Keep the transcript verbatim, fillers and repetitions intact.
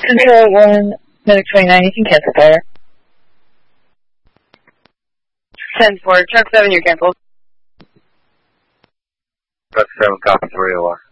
Control one, Medic twenty-nine, you can cancel fire. ten four, Truck seven, you're canceled. Truck seven, copy three oh one.